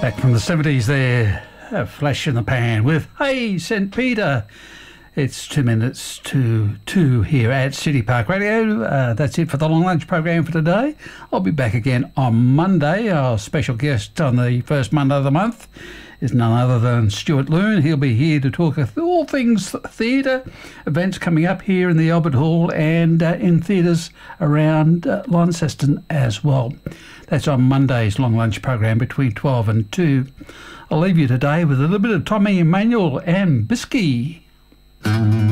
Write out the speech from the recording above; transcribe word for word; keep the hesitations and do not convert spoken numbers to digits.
Back from the seventies there, a flash in the pan with Hey Saint Peter. It's two minutes to two here at City Park Radio. Uh, that's it for the Long Lunch program for today. I'll be back again on Monday. Our special guest on the first Monday of the month is none other than Stuart Loon. He'll be here to talk all things theatre, events coming up here in the Albert Hall and uh, in theatres around uh, Launceston as well. That's on Monday's Long Lunch program between twelve and two. I'll leave you today with a little bit of Tommy Emmanuel and Bisky.